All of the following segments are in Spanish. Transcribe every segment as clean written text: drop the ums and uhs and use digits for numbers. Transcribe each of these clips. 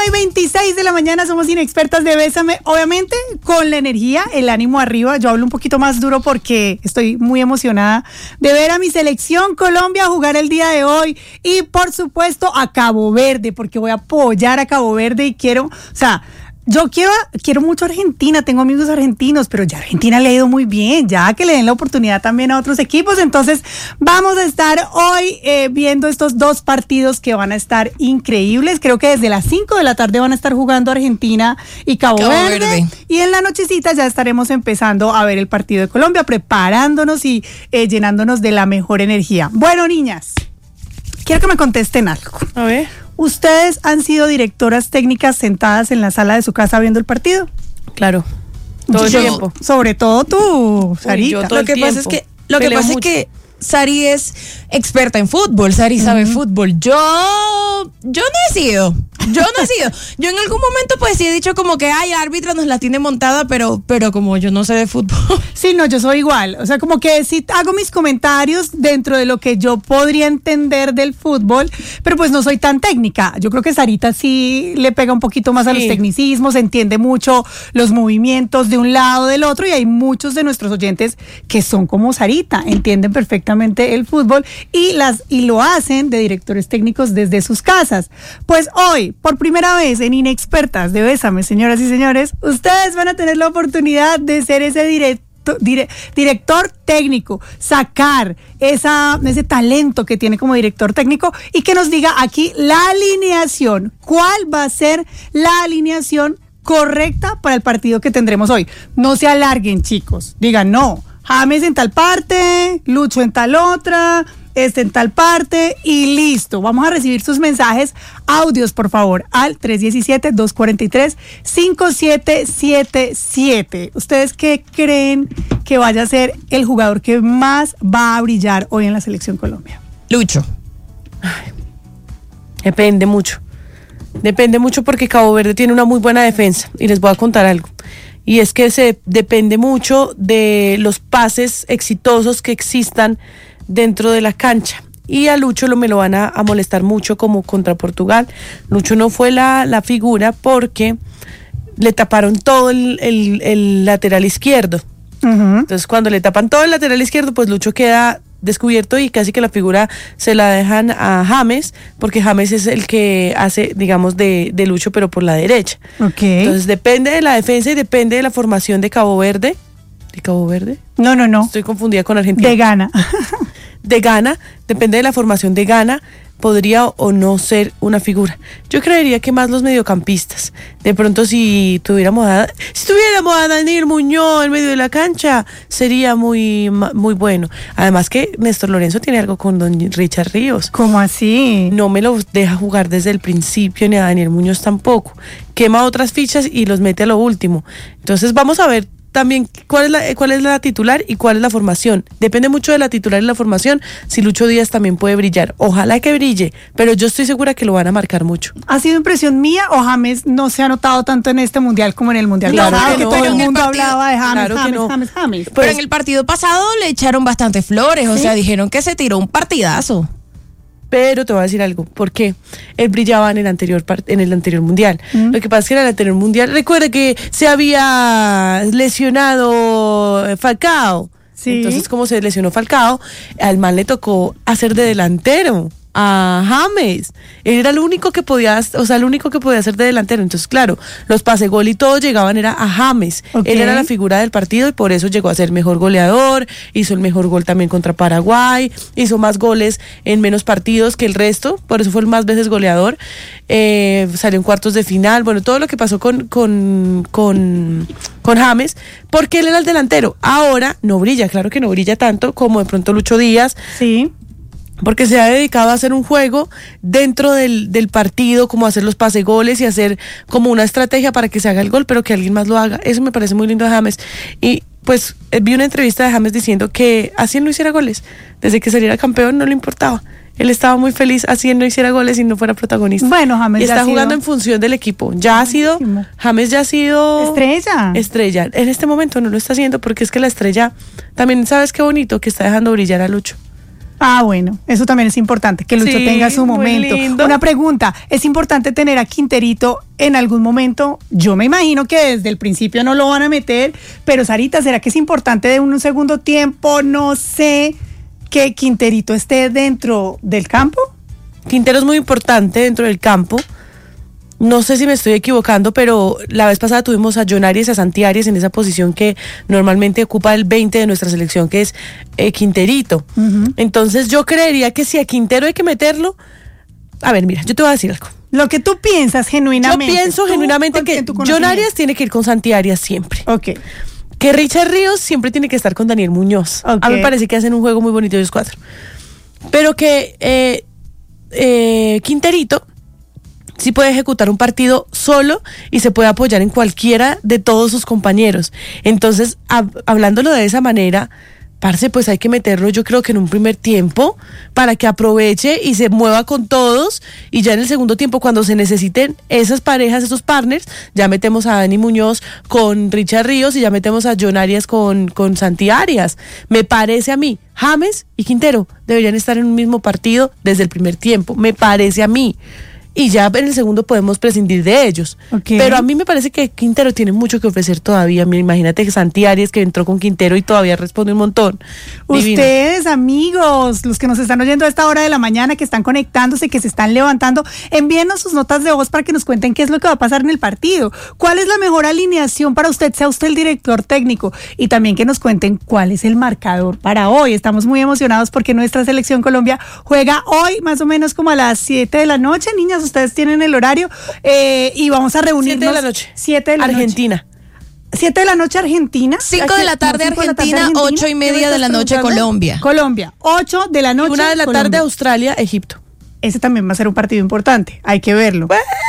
1:26 de la mañana, somos Inexpertas de Bésame, obviamente con la energía, el ánimo arriba. Yo hablo un poquito más duro porque estoy muy emocionada de ver a mi selección Colombia jugar el día de hoy y por supuesto a Cabo Verde, porque voy a apoyar a Cabo Verde y quiero mucho a Argentina, tengo amigos argentinos, pero ya Argentina le ha ido muy bien, ya que le den la oportunidad también a otros equipos. Entonces vamos a estar hoy viendo estos dos partidos que van a estar increíbles. Creo que desde las 5 de la tarde van a estar jugando Argentina y Cabo Verde. Y en la nochecita ya estaremos empezando a ver el partido de Colombia, preparándonos y llenándonos de la mejor energía. Bueno, niñas, quiero que me contesten algo. A ver. ¿Ustedes han sido directoras técnicas sentadas en la sala de su casa viendo el partido? Claro. Todo el tiempo. Sobre todo tú, Sarita. Lo que pasa es que Sari es experta en fútbol, Sari sabe fútbol. Yo no he sido. Yo en algún momento pues sí he dicho como que el árbitro nos la tiene montada, pero como yo no sé de fútbol. Sí, no, yo soy igual. O sea, como que sí hago mis comentarios dentro de lo que yo podría entender del fútbol, pero pues no soy tan técnica. Yo creo que Sarita sí le pega un poquito más a los tecnicismos, entiende mucho los movimientos de un lado del otro, y hay muchos de nuestros oyentes que son como Sarita, entienden perfectamente el fútbol y lo hacen de directores técnicos desde sus casas. Pues hoy, por primera vez en Inexpertas de Bésame, señoras y señores, ustedes van a tener la oportunidad de ser ese director técnico, sacar ese talento que tiene como director técnico y que nos diga aquí la alineación. ¿Cuál va a ser la alineación correcta para el partido que tendremos hoy? No se alarguen, chicos. Digan, no, James en tal parte, Lucho en tal otra, en tal parte y listo. Vamos a recibir sus mensajes, audios por favor, al 317-243-5777. ¿Ustedes qué creen que vaya a ser el jugador que más va a brillar hoy en la Selección Colombia? Lucho. Depende mucho porque Cabo Verde tiene una muy buena defensa y les voy a contar algo. Y es que se depende mucho de los pases exitosos que existan dentro de la cancha. Y a Lucho me lo van a molestar mucho como contra Portugal. Lucho no fue la figura porque le taparon todo el lateral izquierdo. Entonces cuando le tapan todo el lateral izquierdo, pues Lucho queda descubierto y casi que la figura se la dejan a James, porque James es el que hace, digamos, de Lucho, pero por la derecha. Okay. Entonces depende de la defensa y depende de la formación de Cabo Verde. ¿De Cabo Verde? No. Estoy confundida con Argentina. De Ghana. De Ghana, depende de la formación de Ghana, podría o no ser una figura. Yo creería que más los mediocampistas. De pronto si tuviéramos a Daniel Muñoz en medio de la cancha, sería muy bueno. Además que Néstor Lorenzo tiene algo con don Richard Ríos. ¿Cómo así? No me lo deja jugar desde el principio, ni a Daniel Muñoz tampoco. Quema otras fichas y los mete a lo último. Entonces vamos a ver también cuál es la titular y cuál es la formación. Depende mucho de la titular y la formación si Lucho Díaz también puede brillar. Ojalá que brille, pero yo estoy segura que lo van a marcar mucho. ¿Ha sido impresión mía o James no se ha notado tanto en este mundial como en el mundial? Claro pasado, que no, todo el mundo hablaba de James, claro James. Pero pues, en el partido pasado le echaron bastante flores, ¿sí? O sea, dijeron que se tiró un partidazo. Pero te voy a decir algo, ¿por qué? Él brillaba en el anterior mundial. Lo que pasa es que en el anterior mundial, recuerde que se había lesionado Falcao. Sí. Entonces, como se lesionó Falcao, al man le tocó hacer de delantero a James. Él era el único que podía hacer de delantero. Entonces, claro, los pase gol y todo llegaban era a James. Okay. Él era la figura del partido y por eso llegó a ser mejor goleador, hizo el mejor gol también contra Paraguay, hizo más goles en menos partidos que el resto, por eso fue el más veces goleador. Salió en cuartos de final, bueno, todo lo que pasó con James, porque él era el delantero. Ahora no brilla, claro que no brilla tanto como de pronto Lucho Díaz. Sí. Porque se ha dedicado a hacer un juego dentro del partido, como hacer los pase goles y hacer como una estrategia para que se haga el gol, pero que alguien más lo haga. Eso me parece muy lindo de James. Y pues vi una entrevista de James diciendo que así él no hiciera goles. Desde que saliera campeón no le importaba. Él estaba muy feliz así él no hiciera goles y no fuera protagonista. Bueno, James y está jugando en función del equipo. James ya ha sido estrella. En este momento no lo está haciendo porque es que la estrella también, ¿sabes qué bonito? Que está dejando brillar a Lucho. Ah, bueno, eso también es importante, que Lucho tenga su momento. Una pregunta, ¿es importante tener a Quinterito en algún momento? Yo me imagino que desde el principio no lo van a meter, pero Sarita, ¿será que es importante de un segundo tiempo, no sé, que Quinterito esté dentro del campo? Quintero es muy importante dentro del campo. No sé si me estoy equivocando, pero la vez pasada tuvimos a John Arias y a Santi Arias en esa posición que normalmente ocupa el 20 de nuestra selección, que es Quinterito. Uh-huh. Entonces yo creería que si a Quintero hay que meterlo... A ver, mira, yo te voy a decir algo. Lo que tú piensas genuinamente. Yo pienso genuinamente que John Arias tiene que ir con Santi Arias siempre. Ok. Que Richard Ríos siempre tiene que estar con Daniel Muñoz. Okay. A mí me parece que hacen un juego muy bonito ellos cuatro. Pero que Quinterito sí puede ejecutar un partido solo y se puede apoyar en cualquiera de todos sus compañeros. Entonces, hablándolo de esa manera, parce, pues hay que meterlo, yo creo que en un primer tiempo, para que aproveche y se mueva con todos, y ya en el segundo tiempo, cuando se necesiten esas parejas, esos partners, ya metemos a Dani Muñoz con Richard Ríos y ya metemos a John Arias con Santi Arias. Me parece a mí, James y Quintero deberían estar en un mismo partido desde el primer tiempo, me parece a mí. Y ya en el segundo podemos prescindir de ellos. Okay. Pero a mí me parece que Quintero tiene mucho que ofrecer todavía. Imagínate que Santi Arias, que entró con Quintero y todavía responde un montón. Ustedes, amigos, los que nos están oyendo a esta hora de la mañana, que están conectándose, que se están levantando, envíenos sus notas de voz para que nos cuenten qué es lo que va a pasar en el partido. ¿Cuál es la mejor alineación para usted? Sea usted el director técnico. Y también que nos cuenten cuál es el marcador para hoy. Estamos muy emocionados porque nuestra selección Colombia juega hoy más o menos como a las 7 de la noche, niñas. Ustedes tienen el horario y vamos a reunirnos. 7 de la noche. 7 de la Argentina. Noche. 7 de la noche Argentina. 5 de la tarde Argentina, 8 y media de la noche Colombia. Colombia, 8 de la noche. 1 de la tarde Australia, Egipto. Ese también va a ser un partido importante, hay que verlo.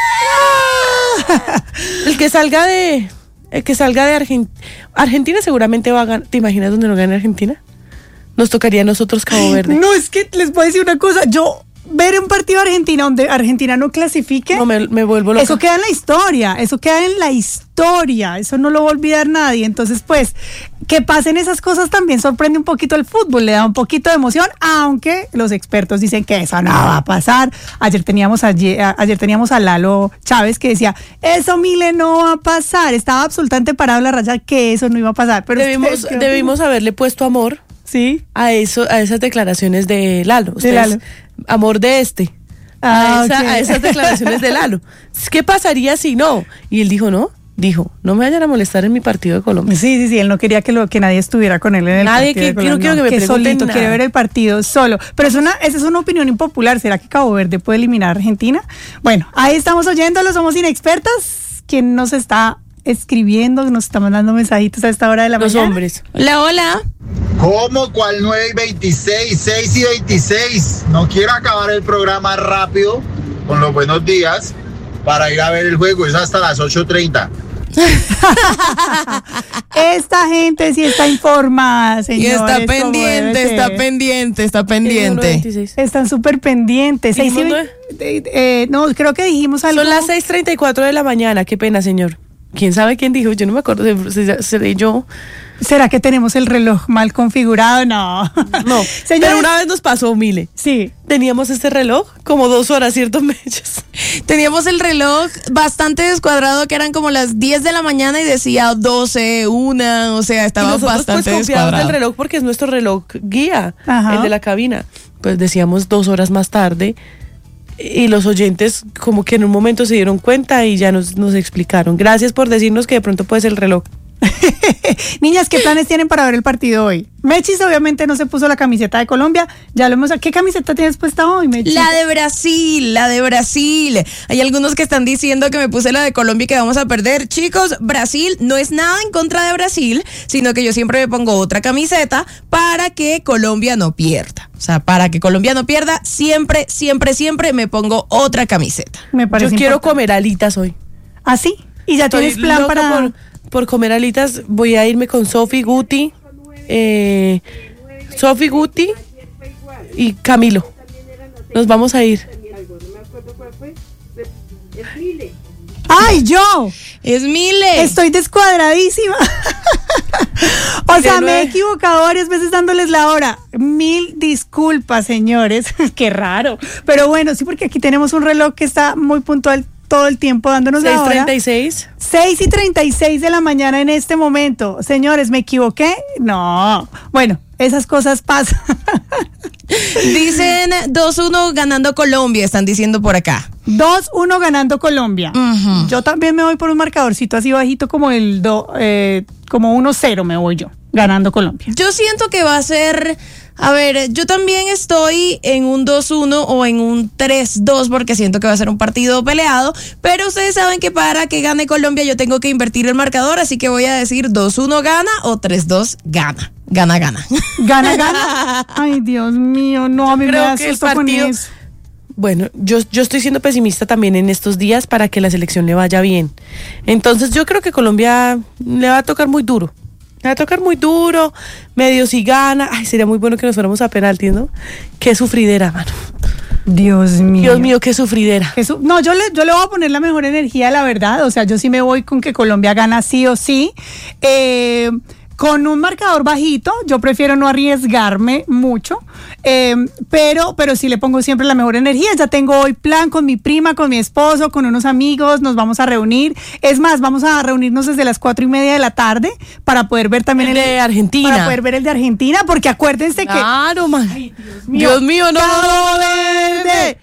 El que salga de Argentina seguramente va a ganar. ¿Te imaginas dónde no gana Argentina? Nos tocaría a nosotros Cabo Verde. No, es que les voy a decir una cosa, yo ver un partido de Argentina donde Argentina no clasifique, no, me vuelvo loca. Eso queda en la historia, eso no lo va a olvidar nadie. Entonces, pues, que pasen esas cosas también sorprende un poquito el fútbol, le da un poquito de emoción, aunque los expertos dicen que eso no va a pasar. Ayer teníamos a Lalo Chávez que decía, eso, Mile, no va a pasar. Estaba absolutamente parado en la raya que eso no iba a pasar. Pero debimos haberle puesto amor. Sí. A esas declaraciones de Lalo. Amor de a esas declaraciones de Lalo. ¿Qué pasaría si no? Y él dijo, no me vayan a molestar en mi partido de Colombia. Sí, él no quería que nadie estuviera con él en el partido de Colombia. No quiero que me pregunten solito, nada. Quiere ver el partido solo. Pero esa es una opinión impopular. ¿Será que Cabo Verde puede eliminar a Argentina? Bueno, ahí estamos oyéndolo, somos inexpertas. ¿Quién nos está escribiendo? Nos está mandando mensajitos a esta hora de la mañana. Los hombres. Hola. ¿Cómo? ¿Cuál 9 y 26? 6 y 26. No quiero acabar el programa rápido con los buenos días para ir a ver el juego. Es hasta las 8:30. Esta gente sí está informada, señores. Y está pendiente. Están súper pendientes. No, creo que dijimos algo. Son las 6:34 de la mañana. Qué pena, señor. ¿Quién sabe quién dijo? Yo no me acuerdo. ¿Seré yo? ¿Será que tenemos el reloj mal configurado? No. No. Señores, pero una vez nos pasó, Mile. Sí. Teníamos este reloj como 2 horas, ¿cierto, Mechas? Teníamos el reloj bastante descuadrado, que eran como las 10 de la mañana y decía 12, 1, o sea, estaba bastante descuadrado. Del reloj porque es nuestro reloj guía, el de la cabina. Pues decíamos 2 horas más tarde. Y los oyentes como que en un momento se dieron cuenta y ya nos explicaron. Gracias por decirnos que de pronto puede ser el reloj. Niñas, ¿qué planes tienen para ver el partido hoy? Mechis obviamente no se puso la camiseta de Colombia. ¿Qué camiseta tienes puesta hoy, Mechis? La de Brasil. Hay algunos que están diciendo que me puse la de Colombia y que vamos a perder. Chicos, Brasil no es nada en contra de Brasil, sino que yo siempre me pongo otra camiseta para que Colombia no pierda. O sea, para que Colombia no pierda, siempre me pongo otra camiseta. Me parece yo quiero comer alitas hoy. ¿Ah, sí? ¿Y ya tienes plan para...? Por comer alitas voy a irme con Sofi Guti y Camilo. Nos vamos a ir. ¡Ay, yo! Es Mile. Estoy descuadradísima. O sea, me he equivocado varias veces dándoles la hora. 1000 disculpas, señores. Qué raro. Pero bueno, sí, porque aquí tenemos un reloj que está muy puntual todo el tiempo dándonos la hora. 6:36. 6:36 de la mañana en este momento. Señores, ¿me equivoqué? No. Bueno, esas cosas pasan. Dicen 2-1 ganando Colombia, están diciendo por acá. 2-1 ganando Colombia. Uh-huh. Yo también me voy por un marcadorcito así bajito como como 1-0 me voy yo, ganando Colombia. Yo siento que va a ser... A ver, yo también estoy en un 2-1 o en un 3-2 porque siento que va a ser un partido peleado, pero ustedes saben que para que gane Colombia yo tengo que invertir el marcador, así que voy a decir 2-1 gana o 3-2 gana. Gana. Gana. Ay, Dios mío, no, a mí me da susto con eso. Bueno, yo estoy siendo pesimista también en estos días para que la selección le vaya bien. Entonces yo creo que Colombia le va a tocar muy duro. Le va a tocar muy duro, medio si gana. Ay, sería muy bueno que nos fuéramos a penaltis, ¿no? Qué sufridera, mano. Dios mío, qué sufridera. No, yo le voy a poner la mejor energía, la verdad. O sea, yo sí me voy con que Colombia gana sí o sí. Con un marcador bajito, yo prefiero no arriesgarme mucho, pero sí le pongo siempre la mejor energía. Ya tengo hoy plan con mi prima, con mi esposo, con unos amigos, nos vamos a reunir. Es más, vamos a reunirnos desde las 4:30 de la tarde para poder ver también el de Argentina. Para poder ver el de Argentina, porque acuérdense que... Claro, man. Ay, Dios mío, no. ¡Cabo Verde!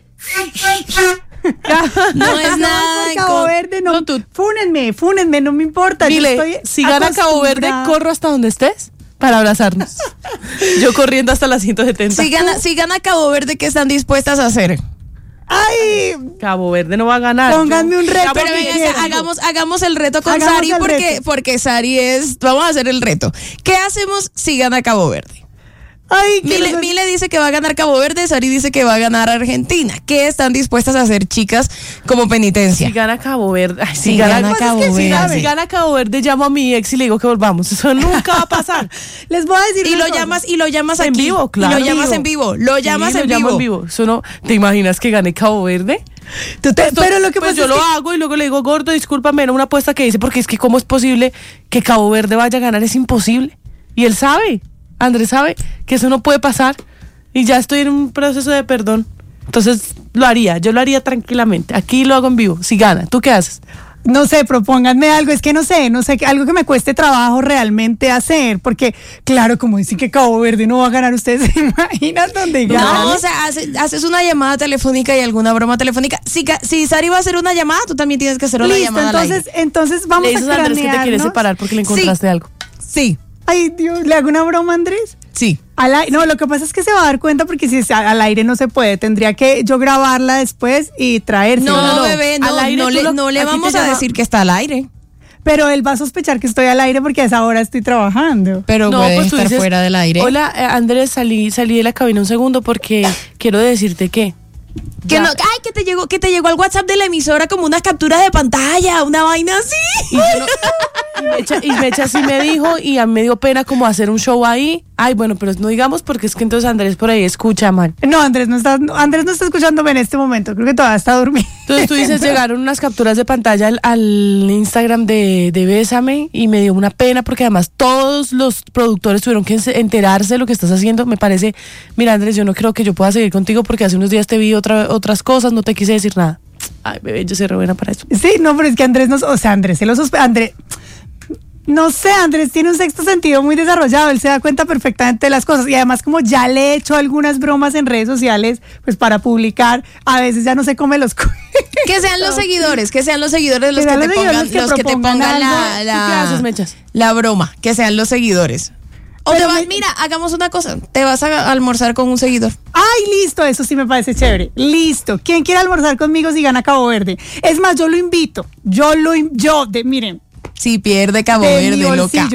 No es nada. Cabo Verde, no. Fúnenme, no me importa. Dile, si gana Cabo Verde, corro hasta donde estés para abrazarnos. Yo corriendo hasta las 170. Si gana Cabo Verde, ¿qué están dispuestas a hacer? ¡Ay! Cabo Verde no va a ganar. Pónganme un reto. Pero venga, hagamos el reto con Sari porque Sari vamos a hacer el reto. ¿Qué hacemos si gana Cabo Verde? Ay, Mile dice que va a ganar Cabo Verde, Sari dice que va a ganar Argentina. ¿Qué están dispuestas a hacer, chicas, como penitencia? Si gana Cabo Verde. Ay, si gana Cabo Verde. Si gana Cabo Verde, llamo a mi ex y le digo que volvamos. Eso nunca va a pasar. Les voy a decir. Y lo llamas aquí. En vivo, claro. Y lo llamas en vivo. Lo llamas en vivo. Eso no. ¿Te imaginas que gane Cabo Verde? Pero lo que pues pasa yo es lo hago y luego le digo, gordo, discúlpame, era una apuesta que hice porque es que cómo es posible que Cabo Verde vaya a ganar, es imposible. Y él sabe. Andrés sabe que eso no puede pasar y ya estoy en un proceso de perdón. Entonces yo lo haría tranquilamente. Aquí lo hago en vivo, si gana. ¿Tú qué haces? No sé, propónganme algo, es que no sé, algo que me cueste trabajo realmente hacer, porque claro, como dicen que Cabo Verde no va a ganar, ustedes se imaginan dónde gana. No, o sea, haces una llamada telefónica y alguna broma telefónica. Si Sari va a hacer una llamada, tú también tienes que hacer una llamada. Entonces vamos a cranearnos. Le dices a Andrés que te quieres separar porque le encontraste algo. Sí. Ay, Dios, ¿le hago una broma, Andrés? Sí. No, lo que pasa es que se va a dar cuenta porque si al aire no se puede. Tendría que yo grabarla después y traerse. No, bebé, no le vamos a decir que está al aire. Pero él va a sospechar que estoy al aire porque a esa hora estoy trabajando. Pero no, puede estar fuera del aire. Hola, Andrés, salí de la cabina un segundo porque quiero decirte que... Que te llegó al WhatsApp de la emisora como unas capturas de pantalla, una vaina así. Y Mecha sí me dijo y a mí me dio pena como hacer un show ahí. Ay, bueno, pero no digamos porque es que entonces Andrés por ahí escucha mal. No, Andrés no está escuchándome en este momento, creo que todavía está durmiendo. Entonces tú dices, llegaron unas capturas de pantalla al Instagram de Bésame y me dio una pena porque además todos los productores tuvieron que enterarse de lo que estás haciendo. Me parece, mira Andrés, yo no creo que yo pueda seguir contigo porque hace unos días te vi otras cosas, no te quise decir nada. Ay, bebé, yo soy re buena para eso. Sí, no, pero es que Andrés Andrés se lo Andrés... No sé, Andrés tiene un sexto sentido muy desarrollado, él se da cuenta perfectamente de las cosas y además como ya le he hecho algunas bromas en redes sociales, pues para publicar, a veces ya no se come los Que sean los seguidores los que te pongan la broma, que sean los seguidores. Mira, hagamos una cosa, te vas a almorzar con un seguidor. Ay, listo, eso sí me parece chévere. Listo, ¿quién quiere almorzar conmigo si gana Cabo Verde? Es más, yo lo invito, miren. Si pierde Cabo Verde, loca.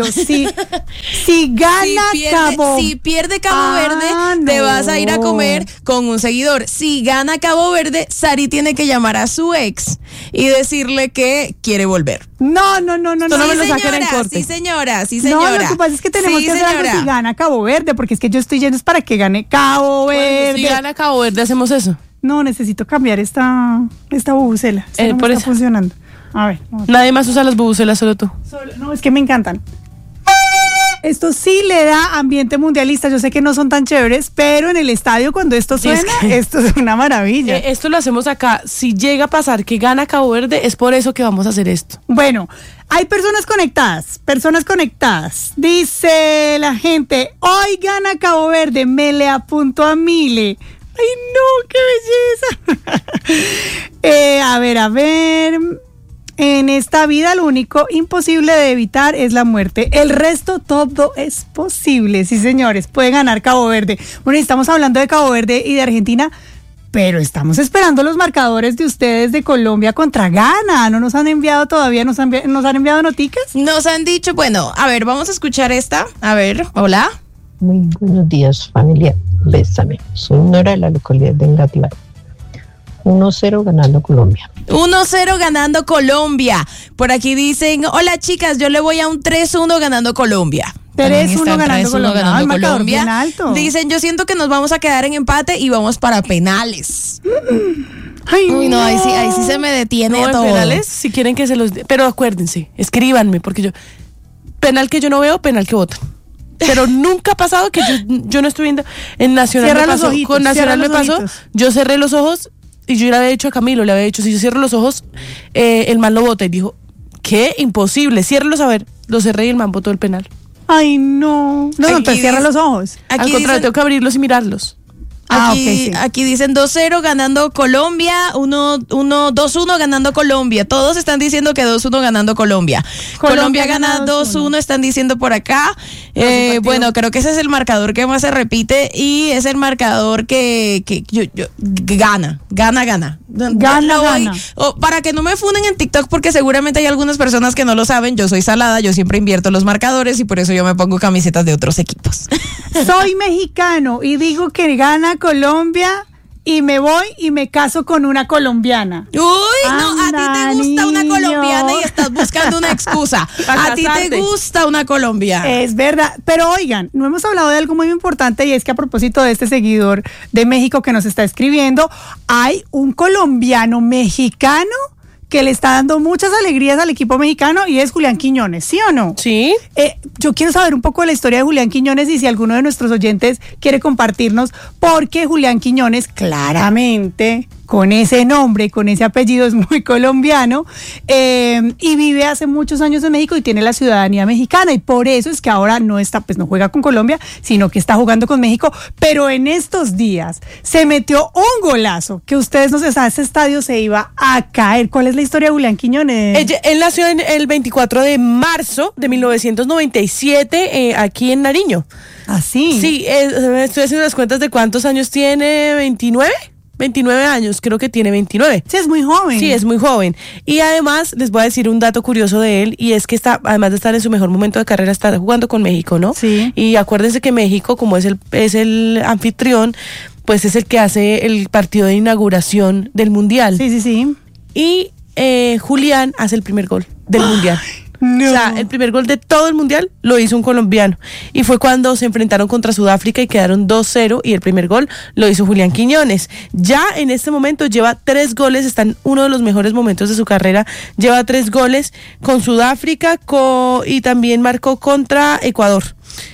Si gana si pierde Cabo Verde, te vas a ir a comer con un seguidor. Si gana Cabo Verde, Sari tiene que llamar a su ex y decirle que quiere volver. No. No me lo saquen en corte. Sí, señora. No, lo que pasa es que tenemos que hacer algo si gana Cabo Verde, porque es que yo estoy yendo es para que gane Cabo Verde. Bueno, si gana Cabo Verde, hacemos eso. No, necesito cambiar esta bubucela. No me está funcionando. A ver. Nadie más usa las bubucelas, solo tú. No, es que me encantan. Esto sí le da ambiente mundialista. Yo sé que no son tan chéveres, pero en el estadio cuando esto suena, esto es una maravilla. Esto lo hacemos acá. Si llega a pasar que gana Cabo Verde, es por eso que vamos a hacer esto. Bueno, hay personas conectadas. Dice la gente, hoy gana Cabo Verde, me le apunto a Mile. ¡Ay, no! ¡Qué belleza! A ver. En esta vida lo único imposible de evitar es la muerte. El resto todo es posible. Sí, señores, puede ganar Cabo Verde. Bueno, estamos hablando de Cabo Verde y de Argentina, pero estamos esperando los marcadores de ustedes de Colombia contra Ghana. ¿No nos han enviado todavía? ¿Nos han enviado noticas? Nos han dicho, bueno, a ver, vamos a escuchar esta. A ver, hola. Muy buenos días, familia. Bésame. Soy Nora de la localidad de Engativá. 1-0 ganando Colombia. 1-0 ganando Colombia. Por aquí dicen, hola chicas, yo le voy a un 3-1 ganando Colombia. 3-1 ganando Colombia. Bien alto. Dicen, yo siento que nos vamos a quedar en empate y vamos para penales. Ay, uy, no, ahí sí se me detiene todo. Penales, si quieren que se los pero acuérdense, escríbanme, porque penal que yo no veo, penal que votan. Pero nunca ha pasado que yo no estoy viendo. En Nacional cierra me pasó, los ojitos, con Nacional me pasó, ojitos. yo cerré los ojos y yo le había dicho a Camilo, le había dicho, si yo cierro los ojos, el man lo vota. Y dijo, ¿qué? Imposible, ciérrelos a ver. Lo cerré y el man votó el penal. Ay, no. No, entonces cierra los ojos. Al contrario, tengo que abrirlos y mirarlos. Aquí dicen 2-0 ganando Colombia, 2-1 ganando Colombia. Todos están diciendo que 2-1 ganando Colombia. Colombia gana 2-1, están diciendo por acá. Bueno, creo que ese es el marcador que más se repite y es el marcador que gana. Para que no me funen en TikTok, porque seguramente hay algunas personas que no lo saben, yo soy salada, yo siempre invierto los marcadores y por eso yo me pongo camisetas de otros equipos. Soy mexicano y digo que gana Colombia y me voy y me caso con una colombiana. Uy, no, a ti te gusta una colombiana y estás buscando una excusa. A ti te gusta una colombiana. Es verdad, pero oigan, no hemos hablado de algo muy importante y es que a propósito de este seguidor de México que nos está escribiendo, hay un colombiano mexicano que le está dando muchas alegrías al equipo mexicano y es Julián Quiñones, ¿sí o no? Sí. Yo quiero saber un poco de la historia de Julián Quiñones y si alguno de nuestros oyentes quiere compartirnos, porque Julián Quiñones claramente con ese nombre, con ese apellido es muy colombiano y vive hace muchos años en México y tiene la ciudadanía mexicana y por eso es que ahora no juega con Colombia, sino que está jugando con México, pero en estos días se metió un golazo que ustedes no saben, ese estadio se iba a caer. ¿Cuál es la historia de Julián Quiñones? Él nació el 24 de marzo de 1997 aquí en Nariño. ¿Ah, sí? Sí, estoy haciendo las cuentas de cuántos años tiene, 29 años, creo que tiene 29. Sí, es muy joven. Sí, es muy joven. Y además, les voy a decir un dato curioso de él, y es que además de estar en su mejor momento de carrera, está jugando con México, ¿no? Sí. Y acuérdense que México, como es el anfitrión, pues es el que hace el partido de inauguración del Mundial. Sí. Y Julián hace el primer gol del Mundial. No. O sea, el primer gol de todo el Mundial lo hizo un colombiano. Y fue cuando se enfrentaron contra Sudáfrica y quedaron 2-0 y el primer gol lo hizo Julián Quiñones. Ya en este momento lleva 3 goles, está en uno de los mejores momentos de su carrera. Lleva 3 goles con Sudáfrica y también marcó contra Ecuador.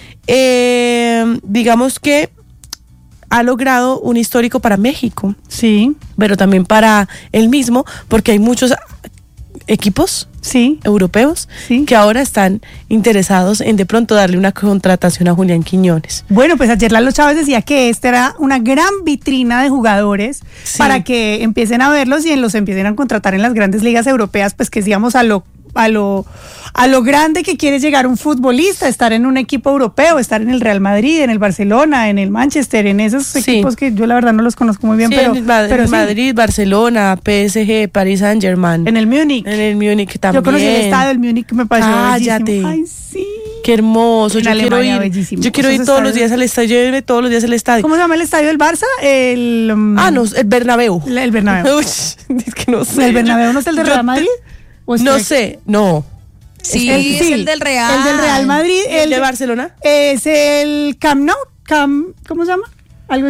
Digamos que ha logrado un histórico para México. Sí. Pero también para él mismo, porque hay muchos equipos europeos que ahora están interesados en de pronto darle una contratación a Julián Quiñones. Bueno, pues ayer Lalo Chávez decía que esta era una gran vitrina de jugadores para que empiecen a verlos y los empiecen a contratar en las grandes ligas europeas, pues que digamos a lo grande que quiere llegar un futbolista, estar en un equipo europeo, estar en el Real Madrid, en el Barcelona, en el Manchester, en esos equipos que yo la verdad no los conozco muy bien, pero Madrid, Barcelona, PSG, Paris Saint-Germain. En el Múnich. En el Múnich también. Yo conocí el estadio del Múnich, me pareció bellísimo. Ay, sí. Qué hermoso. Yo quiero ir todos los días al estadio. Yo iré todos los días al estadio. ¿Cómo se llama el estadio del Barça? El Bernabéu. El Bernabéu. Es que no sé. ¿El Bernabéu no es el del Real Madrid? No sé, no. Sí, es el del Real. El del Real Madrid. ¿El de Barcelona? Es el Camp Nou. ¿Cómo se llama? Algo así.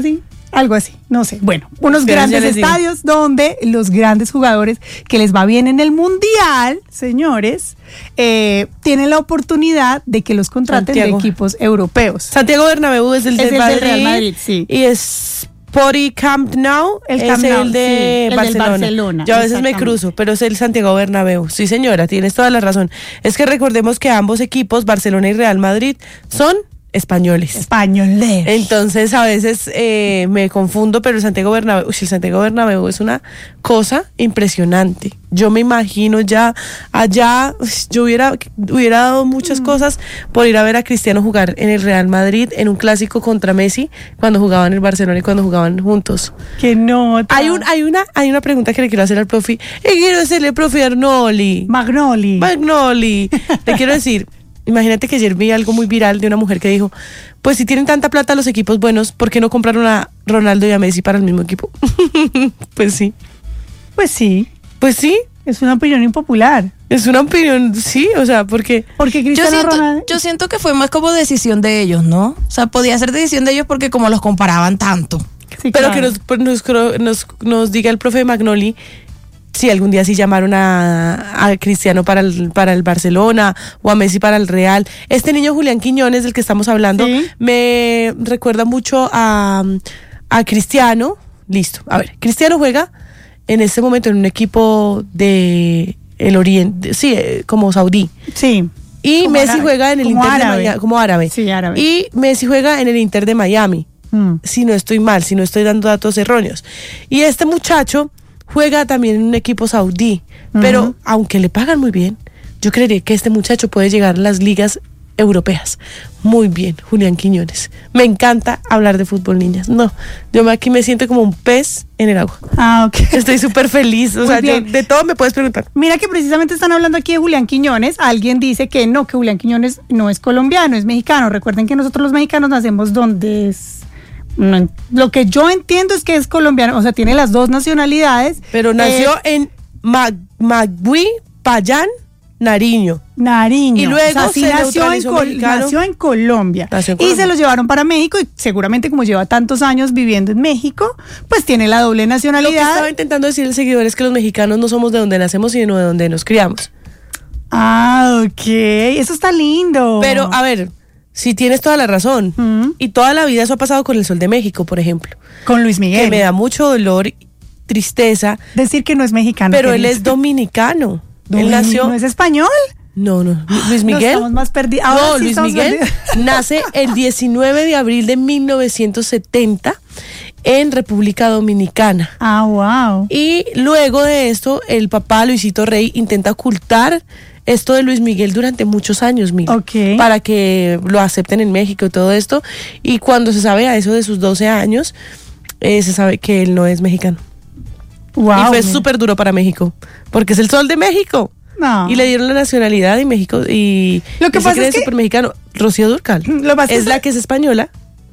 Algo así, no sé. Bueno, unos grandes estadios donde los grandes jugadores que les va bien en el Mundial, señores, tienen la oportunidad de que los contraten de equipos europeos. Santiago Bernabéu es el del Real Madrid, sí. Y es Camp Nou, el de Barcelona. Yo a veces me cruzo, pero es el Santiago Bernabéu. Sí, señora, tienes toda la razón. Es que recordemos que ambos equipos, Barcelona y Real Madrid, son españoles. Entonces a veces me confundo, pero el Santiago Bernabéu es una cosa impresionante. Yo me imagino ya allá, yo hubiera dado muchas cosas por ir a ver a Cristiano jugar en el Real Madrid en un clásico contra Messi cuando jugaban en el Barcelona y cuando jugaban juntos. ¡Qué nota! Hay una pregunta que le quiero hacer al profe. Quiero hacerle, profe Arnoli. Magnoli. Le quiero decir, imagínate que ayer vi algo muy viral de una mujer que dijo, pues si tienen tanta plata los equipos buenos, ¿por qué no compraron a Ronaldo y a Messi para el mismo equipo? Pues sí. Es una opinión impopular. Es una opinión, sí, o sea, porque yo siento que fue más como decisión de ellos, ¿no? O sea, podía ser decisión de ellos porque como los comparaban tanto. Sí, pero claro. Que nos diga el profe Magnoli si algún día sí llamaron a Cristiano para el Barcelona o a Messi para el Real. Este niño Julián Quiñones del que estamos hablando, ¿sí?, me recuerda mucho a Cristiano. Listo, a ver, Cristiano juega en este momento en un equipo de el Oriente, sí, como saudí. Sí. Y como Messi árabe, juega en el Inter de Miami, como árabe. Sí, árabe. Y Messi juega en el Inter de Miami. Si no estoy mal, si no estoy dando datos erróneos. Y este muchacho juega también en un equipo saudí, pero aunque le pagan muy bien, yo creería que este muchacho puede llegar a las ligas europeas. Muy bien, Julián Quiñones. Me encanta hablar de fútbol, niñas. No, yo aquí me siento como un pez en el agua. Ok. Estoy súper feliz. O sea, de todo me puedes preguntar. Mira que precisamente están hablando aquí de Julián Quiñones. Alguien dice que Julián Quiñones no es colombiano, es mexicano. Recuerden que nosotros los mexicanos nacemos donde es... No, lo que yo entiendo es que es colombiano, o sea, tiene las dos nacionalidades. Pero nació en Magui, Payán, Nariño. Y luego o sea, nació en Colombia. Y se lo llevaron para México y seguramente como lleva tantos años viviendo en México, pues tiene la doble nacionalidad. Lo que estaba intentando decir el seguidor es que los mexicanos no somos de donde nacemos, sino de donde nos criamos. Ok, eso está lindo. Pero, a ver, sí tienes toda la razón. Y toda la vida eso ha pasado con el Sol de México, por ejemplo. Con Luis Miguel. Que me da mucho dolor, tristeza. Decir que no es mexicano. Pero él es dominicano. Él nació... ¿No es español? No. Luis Miguel. No, estamos más perdidos. No, Luis Miguel nace el 19 de abril de 1970 en República Dominicana. Ah, wow. Y luego de esto, el papá Luisito Rey intenta ocultar esto de Luis Miguel durante muchos años, para que lo acepten en México y todo esto. Y cuando se sabe a eso de sus 12 años, se sabe que él no es mexicano. Wow. Y fue súper duro para México, porque es el Sol de México. No. Y le dieron la nacionalidad y México, y lo que pasa es que súper mexicano. Rocío Dúrcal es la que es española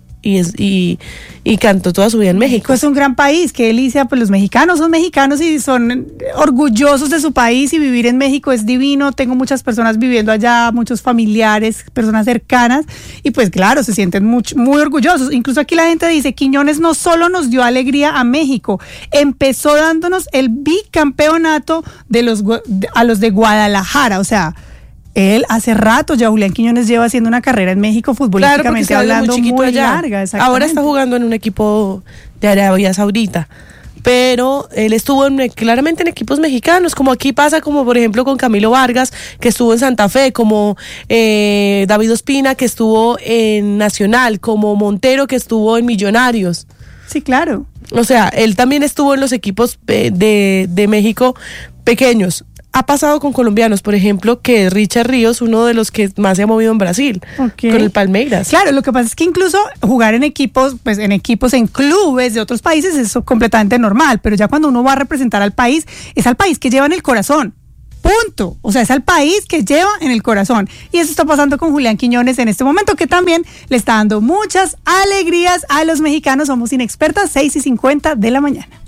y cantó toda su vida en México. Es un gran país, qué delicia, pues los mexicanos son mexicanos y son orgullosos de su país, y vivir en México es divino. Tengo muchas personas viviendo allá, muchos familiares, personas cercanas, y pues claro, se sienten muy orgullosos. Incluso aquí la gente dice, Quiñones no solo nos dio alegría a México, empezó dándonos el bicampeonato a los de Guadalajara, o sea... Él hace rato ya, Julián Quiñones lleva haciendo una carrera en México futbolísticamente hablando muy larga. Ahora está jugando en un equipo de Arabia Saudita, pero él estuvo claramente en equipos mexicanos, como aquí pasa, como por ejemplo con Camilo Vargas, que estuvo en Santa Fe, como David Ospina, que estuvo en Nacional, como Montero, que estuvo en Millonarios. Sí, claro. O sea, él también estuvo en los equipos de México pequeños. Ha pasado con colombianos, por ejemplo, que Richard Ríos, uno de los que más se ha movido en Brasil, con el Palmeiras. Claro, lo que pasa es que incluso jugar en equipos, en clubes de otros países, es completamente normal, pero ya cuando uno va a representar al país, es al país que lleva en el corazón. Punto. O sea, es al país que lleva en el corazón. Y eso está pasando con Julián Quiñones en este momento, que también le está dando muchas alegrías a los mexicanos. Somos Inexpertas, 6:50 de la mañana.